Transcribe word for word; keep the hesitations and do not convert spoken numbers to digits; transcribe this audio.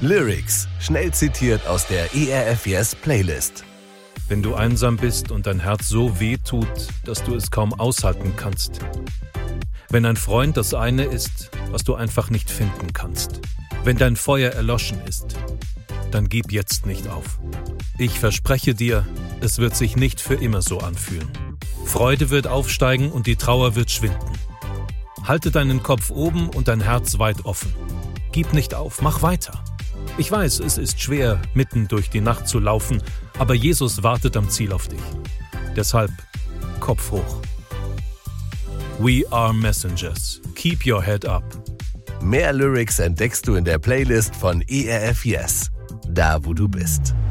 Lyrics, schnell zitiert aus der E R F Yes Playlist. Wenn du einsam bist und dein Herz so weh tut, dass du es kaum aushalten kannst. Wenn ein Freund das eine ist, was du einfach nicht finden kannst. Wenn dein Feuer erloschen ist, dann gib jetzt nicht auf. Ich verspreche dir, es wird sich nicht für immer so anfühlen. Freude wird aufsteigen und die Trauer wird schwinden. Halte deinen Kopf oben und dein Herz weit offen. Gib nicht auf, mach weiter. Ich weiß, es ist schwer, mitten durch die Nacht zu laufen, aber Jesus wartet am Ziel auf dich. Deshalb Kopf hoch. We are messengers. Keep your head up. Mehr Lyrics entdeckst du in der Playlist von E R F Yes, da wo du bist.